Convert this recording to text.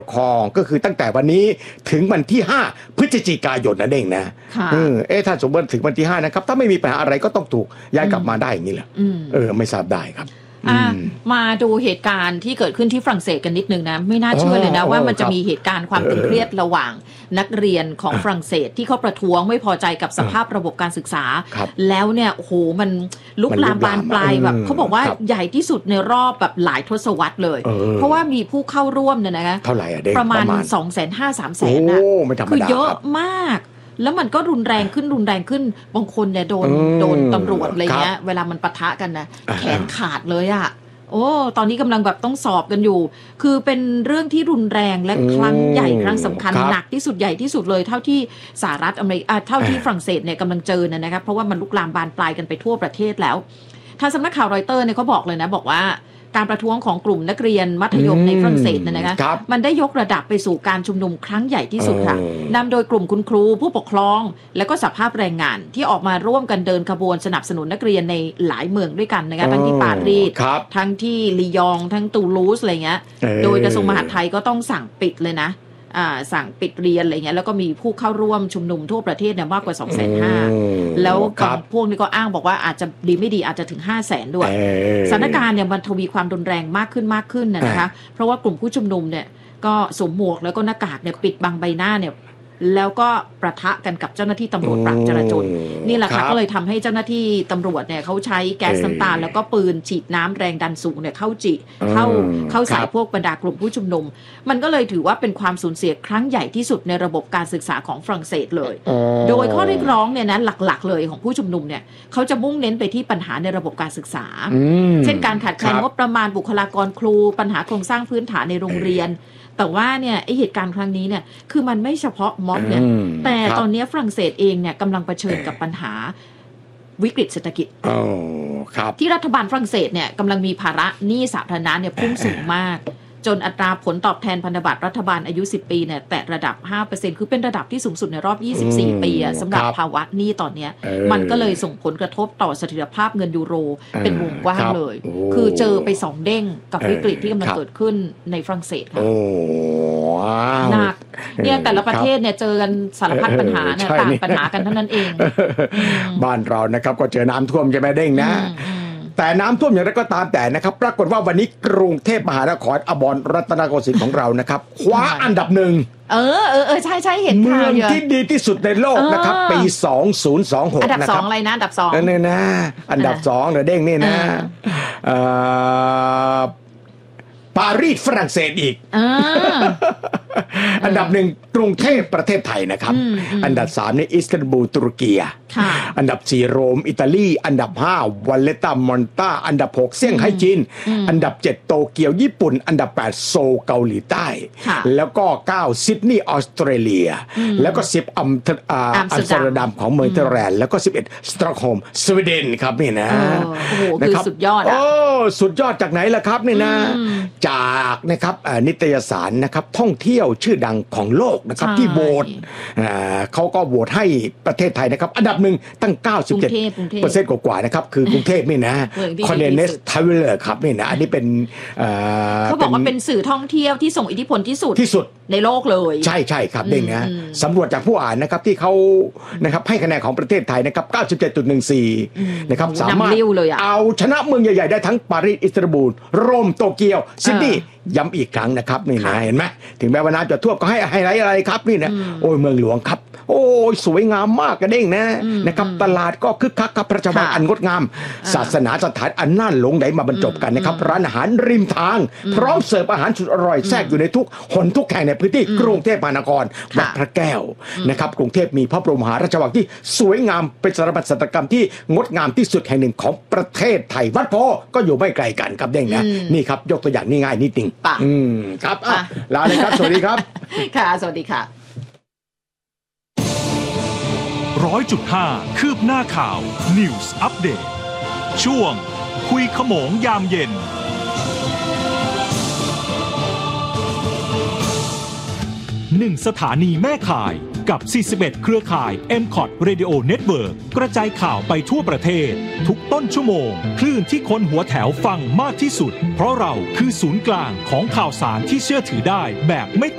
ครองก็คือตั้งแต่วันนี้ถึงวันที่5พฤศจิกายนนั่นเองนะถ้าสมมติถึงวันที่5นะครับถ้าไม่มีปัญหาอะไรก็ต้องถูกย้ายกลับมาได้อย่างนี้แหละไม่ทราบได้ครับมาดูเหตุการณ์ที่เกิดขึ้นที่ฝรั่งเศสกันนิดนึงนะไม่น่าเชื่อเลยนะว่ามันจะมีเหตุการณ์ความตึงเครียดระหว่างนักเรียนของฝรั่งเศสที่เขาประท้วงไม่พอใจกับสภาพระบบการศึกษาแล้วเนี่ยโอ้โหมันลุกลามบานปลายแบบเขาบอกว่าใหญ่ที่สุดในรอบแบบหลายทศวรรษเลยเพราะว่ามีผู้เข้าร่วมเนี่ยนะคะเท่าไหร่ประมาณ 250,000-300,000 นะคือเยอะมากแล้วมันก็รุนแรงขึ้นบางคนเนี่ยโดนตำรวจอะไรเงี้ยเวลามันปะทะกันนะแขนขาดเลยอ่ะตอนนี้กำลังแบบต้องสอบกันอยู่คือเป็นเรื่องที่รุนแรงและครั้งใหญ่ครั้งสำคัญหนักที่สุดใหญ่ที่สุดเลยเท่าที่สหรัฐอเมริกาเท่าที่ฝรั่งเศสเนี่ยกำลังเจอนะครับเพราะว่ามันลุกลามบานปลายกันไปทั่วประเทศแล้วทางสำนักข่าวรอยเตอร์เนี่ยเขาบอกเลยนะบอกว่าการประท้วงของกลุ่มนักเรียนมัธยมในฝรั่งเศสนะคะมันได้ยกระดับไปสู่การชุมนุมครั้งใหญ่ที่สุดค่ะนำโดยกลุ่มคุณครูผู้ปกครองและก็สภาพแรงงานที่ออกมาร่วมกันเดินขบวนสนับสนุนนักเรียนในหลายเมืองด้วยกันนะคะทั้งที่ปารีสทั้งที่ลียงทั้งตูลูสอะไรเงี้ยโดยกระทรวงมหาดไทยก็ต้องสั่งปิดเลยนะสั่งปิดเรียนอะไรเงี้ยแล้วก็มีผู้เข้าร่วมชุมนุมทั่วประเทศเนี่ยมากกว่า 250,000 แล้วพวกนี้ก็อ้างบอกว่าอาจจะดีไม่ดีอาจจะถึง 500,000 ด้วยสถานการณ์เนี่ยมันทวีความรุนแรงมากขึ้นนะคะเพราะว่ากลุ่มผู้ชุมนุมเนี่ยก็สวมหมวกแล้วก็หน้ากากเนี่ยปิดบังใบหน้าเนี่ยแล้วก็ประทะกันกับเจ้าหน้าที่ตำรวจปราบจราจรนี่แหละค่ะก็เลยทำให้เจ้าหน้าที่ตำรวจเนี่ยเขาใช้แก๊สน้ำตาลแล้วก็ปืนฉีดน้ำแรงดันสูงเนี่ยเข้าใส่พวกบรรดากลุ่มผู้ชุมนุมมันก็เลยถือว่าเป็นความสูญเสียครั้งใหญ่ที่สุดในระบบการศึกษาของฝรั่งเศสเลยโดยข้อเรียกร้องเนี่ยนะหลักๆเลยของผู้ชุมนุมเนี่ยเขาจะมุ่งเน้นไปที่ปัญหาในระบบการศึกษาเช่นการขาดแคลนงบประมาณบุคลากรครูปัญหาโครงสร้างพื้นฐานในโรงเรียนแต่ว่าเนี่ยไอเหตุการณ์ครั้งนี้เนี่ยคือมันไม่เฉพาะม็อบเนี่ยแต่ตอนนี้ฝรั่งเศสเองเนี่ยกำลังเผชิญกับปัญหาวิกฤตเศรษฐกิจที่รัฐบาลฝรั่งเศสเนี่ยกำลังมีภาระหนี้สาธารณะเนี่ยพุ่งสูงมากจนอัตราผลตอบแทนพันธบัตรรัฐบาลอายุ10 ปีเนี่ยแตะระดับ 5% คือเป็นระดับที่สูงสุดในรอบ24 ปีสำหรับภาวะหนี้ตอนนี้มันก็เลยส่งผลกระทบต่อเสถียรภาพเงินยูโรเป็นวงกว้างเลยคือเจอไป2เด้งกับวิกฤตที่กำลังเกิดขึ้นในฝรั่งเศสค่ะหนักเนี่ยแต่ละประเทศเนี่ยเจอกันสารพัดปัญหาเนี่ยต่างปัญหากันเท่านั้นเองบ้านเรานะครับก็เจอน้ำท่วมใช่ไหมเด้งนะแต่น้ำท่วมอย่างไรก็ตามแต่นะครับปรากฏว่าวันนี้กรุงเทพมหานครอมรรัตนโกสินทร์ของเรานะครับคว้าอันดับหนึ่งใช่เห็นข่าวเยอะเมืองที่ดีที่สุดในโลกนะครับปี2026 อันดับ2อะไรนะอันดับ2 นี่นะอันดับ2เด้งนี่นะปารีสฝรั่งเศสอีกอันดับ1กรุงเทพประเทศไทยนะครับอันดับ3ในอิสตันบูลตุรกีอันดับ4โรมอิตาลีอันดับ5วัลเลตามอนตาอันดับ6เซี่ยงไฮ้จีนอันดับ7โตเกียวญี่ปุ่นอันดับ8โซลเกาหลีใต้แล้วก็9ซิดนีย์ออสเตรเลียแล้วก็10อัมสเตอร์ดัมของเมืองเนเธอร์แลนด์แล้วก็11สต็อกโฮล์มสวีเดนครับนี่นะโอ้โหคือสุดยอดสุดยอดจากไหนล่ะครับนี่นะจากนะครับนิตยสารนะครับท่องเที่ยวชื่อดังของโลกนะครับที่โหวตเขาก็โหวตให้ประเทศไทยนะครับอันดับหนึ่งตั้ง 97% กว่าๆนะครับคือกรุงเทพนี่นะคอนเดนเนสทาวเวลเลอร์ครับนี่นะอันนี้เป็นเขาบอกว่าเป็นสื่อท่องเที่ยวที่ส่งอิทธิพลที่สุดในโลกเลยใช่ครับเด้งนะสำรวจจากผู้อ่านนะครับที่เขานะครับให้คะแนนของประเทศไทยนะครับ 97.14 นะครับสามารถเอาชนะเมืองใหญ่ๆได้ทั้งปารีสอิสตันบูลโรมโตเกียวซิดนีย์ย้ำอีกครั้งนะครับนี่นะเห็นไหมถึงแม้ว่าน้ำจะท่วมก็ให้ไฮไลท์อะไรครับนี่นะโอ้ยเมืองหลวงครับโอ้ยสวยงามมากกระเด้งนะครับตลาดก็คึกคักครับพระราชวังอันงดงามศาสนาสถานอันน่าหลงไหลมาบรรจบกันนะครับร้านอาหารริมทางพร้อมเสิร์ฟอาหารสุดอร่อยแทรกอยู่ในทุกหนทุกแห่งในพื้นที่กรุงเทพมหานครวัดพระแก้วนะครับกรุงเทพมีพระบรมมหาราชวังที่สวยงามเป็นสถาปัตยกรรมที่งดงามที่สุดแห่งหนึ่งของประเทศไทยวัดโพก็อยู่ไม่ไกลกันครับเด้งนะนี่ครับยกตัวอย่างง่ายๆนิดนึงครับลาเลยครับสวัสดีครับค่ะสวัสดีค่ะ 100.5 คืบหน้าข่าว News Update ช่วงคุยขโมงยามเย็น1 สถานีแม่ข่ายกับ41เครือข่าย MCOT Radio Network กระจายข่าวไปทั่วประเทศทุกต้นชั่วโมงคลื่นที่คนหัวแถวฟังมากที่สุดเพราะเราคือศูนย์กลางของข่าวสารที่เชื่อถือได้แบบไม่